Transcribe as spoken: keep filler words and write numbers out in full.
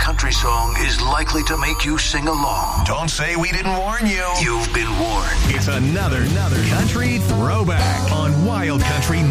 country song is likely to make you sing along. Don't say we didn't warn you. You've been warned. It's another, another country throwback on Wild Country